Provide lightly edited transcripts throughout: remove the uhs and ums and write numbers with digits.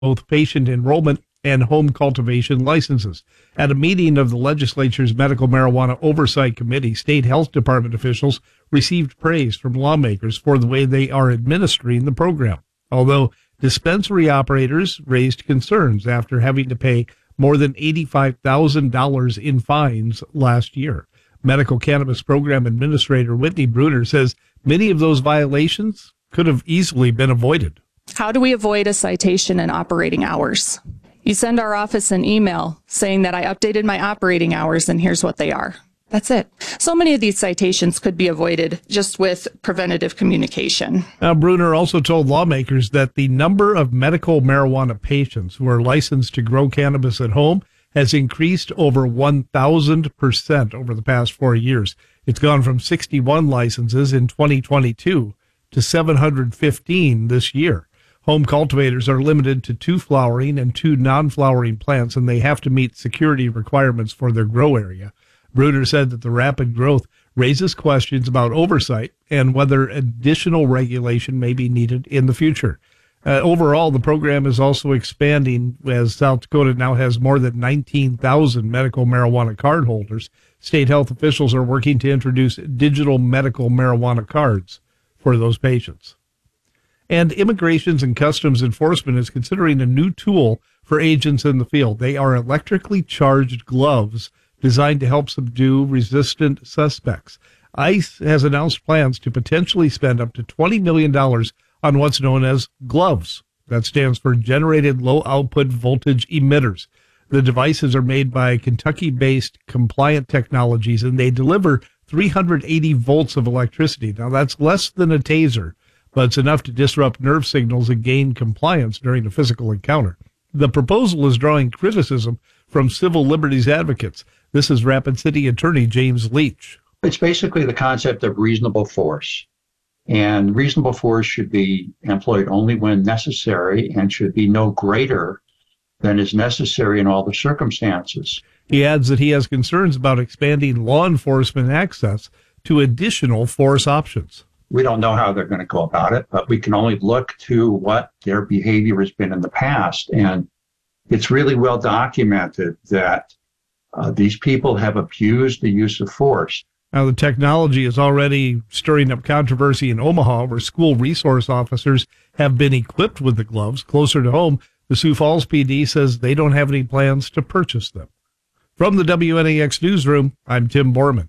both patient enrollment and home cultivation licenses. At a meeting of the legislature's Medical Marijuana Oversight Committee, state health department officials received praise from lawmakers for the way they are administering the program, although dispensary operators raised concerns after having to pay more than $85,000 in fines last year. Medical Cannabis Program Administrator Whitney Bruner says many of those violations could have easily been avoided. How do we avoid a citation in operating hours? You send our office an email saying that I updated my operating hours and here's what they are. That's it. So many of these citations could be avoided just with preventative communication. Now, Bruner also told lawmakers that the number of medical marijuana patients who are licensed to grow cannabis at home has increased over 1,000% over the past 4 years. It's gone from 61 licenses in 2022 to 715 this year. Home cultivators are limited to 2 flowering and 2 non-flowering plants, and they have to meet security requirements for their grow area. Bruner said that the rapid growth raises questions about oversight and whether additional regulation may be needed in the future. Overall, the program is also expanding as South Dakota now has more than 19,000 medical marijuana card holders. State health officials are working to introduce digital medical marijuana cards for those patients. And Immigrations and Customs Enforcement is considering a new tool for agents in the field. They are electrically charged gloves designed to help subdue resistant suspects. ICE has announced plans to potentially spend up to $20 million on what's known as gloves. That stands for Generated Low Output Voltage Emitters. The devices are made by Kentucky-based Compliant Technologies, and they deliver 380 volts of electricity. Now, that's less than a taser, but it's enough to disrupt nerve signals and gain compliance during a physical encounter. The proposal is drawing criticism from civil liberties advocates. This is Rapid City Attorney James Leach. It's basically the concept of reasonable force. And reasonable force should be employed only when necessary and should be no greater than is necessary in all the circumstances. He adds that he has concerns about expanding law enforcement access to additional force options. We don't know how they're going to go about it, but we can only look to what their behavior has been in the past. And it's really well documented that these people have abused the use of force. Now, the technology is already stirring up controversy in Omaha, where school resource officers have been equipped with the gloves. Closer to home, the Sioux Falls PD says they don't have any plans to purchase them. From the WNAX Newsroom, I'm Tim Borman.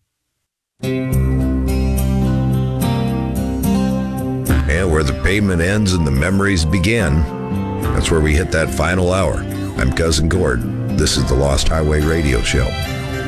And where the pavement ends and the memories begin, that's where we hit that final hour. I'm Cousin Gord. This is the Lost Highway Radio Show.